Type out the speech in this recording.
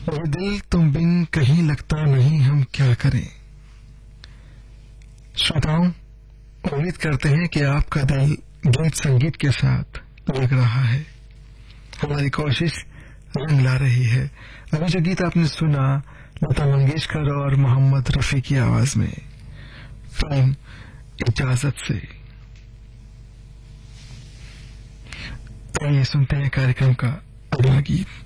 ये दिल तुम बिन कहीं लगता नहीं, हम क्या करें। श्रोताओं, उम्मीद करते हैं कि आपका दिल गीत संगीत के साथ लग रहा है। हमारी कोशिश रंग ला रही है। अभी जो गीत आपने सुना लता मंगेशकर और मोहम्मद रफी की आवाज में, फिल्म इजाजत से। आइए सुनते हैं कार्यक्रम का अगला गीत।